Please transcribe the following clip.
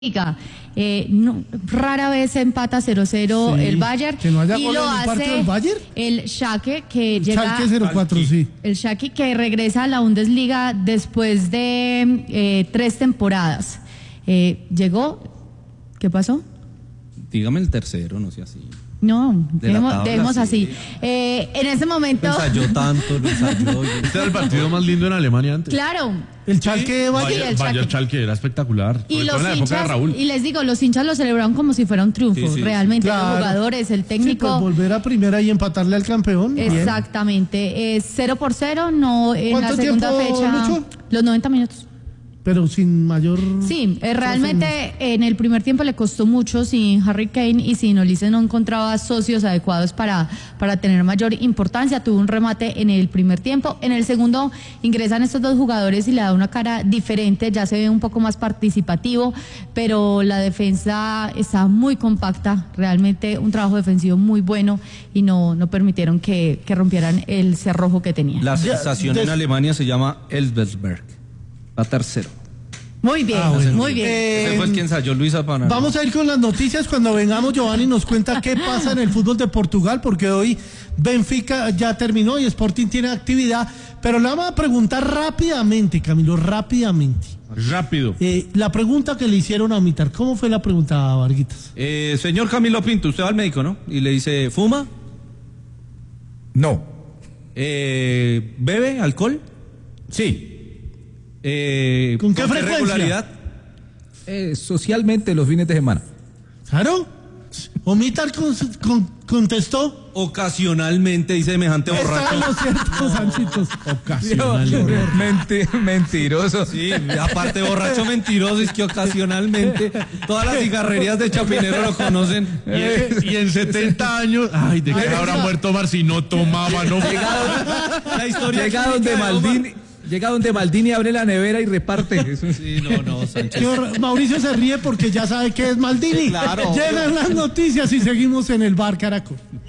Liga. Rara vez empata 0-0 Sí, el Bayern que no haya y gol lo en el partido hace del Bayern. el Schalke que llega Schalke 04, sí. el Schalke que regresa a la Bundesliga después de 3 temporadas. Llegó, ¿qué pasó? Dígame el tercero, no sea así. No, dejemos sí. así. En ese momento. Lo ensayó tanto, lo ensayó. Este era el partido más lindo en Alemania antes. Claro. El Schalke Bayern. el Bayern Schalke. Schalke era espectacular. Y Sobre todo en la época de Raúl. y les digo, los hinchas lo celebraron como si fuera un triunfo. Sí, sí, realmente, claro. los jugadores, el Sí, técnico. pues volver a primera y empatarle al campeón. bien. Exactamente. 0-0, no en la ¿Cuánto segunda tiempo, fecha. Lucho? Los 90 minutos. Pero sin mayor... Sí, realmente en el primer tiempo le costó mucho sin Harry Kane y sin Olise no encontraba socios adecuados para tener mayor importancia. Tuvo un remate en el primer tiempo. En el segundo ingresan estos dos jugadores y le da una cara diferente, ya se ve un poco más participativo, pero la defensa está muy compacta, realmente un trabajo defensivo muy bueno y no permitieron que rompieran el cerrojo que tenía. La sensación en Alemania se llama Elversberg. Va tercero. Muy bien, bueno. muy bien. Ese fue el que ensayó Luisa Panaro. Vamos a ir con las noticias. Cuando vengamos, Giovanni nos cuenta qué pasa en el fútbol de Portugal, porque hoy Benfica ya terminó y Sporting tiene actividad. Pero le vamos a preguntar rápidamente, Camilo, rápidamente. Rápido. La pregunta que le hicieron a Mitar, ¿cómo fue la pregunta, Varguitas? Señor Camilo Pinto, usted va al médico, ¿no? Y le dice, ¿fuma? No. ¿Bebe alcohol? Sí. ¿Con qué frecuencia? Regularidad? Socialmente los fines de semana. ¿Claro? ¿O Mitar contestó? Ocasionalmente, dice semejante borracho. Está lo cierto, Sanchitos. Ocasionalmente. Mentiroso. Sí, aparte borracho mentiroso, es que ocasionalmente todas las cigarrerías de Chapinero lo conocen. Y en 70 años, ay, ¿de qué habrá muerto Omar si no tomaba, no? La historia Llega donde Maldini abre la nevera y reparte. Eso Sí, no, Sánchez. Señor Mauricio se ríe porque ya sabe que es Maldini. Claro. Llegan las noticias y seguimos en el Bar Caracol.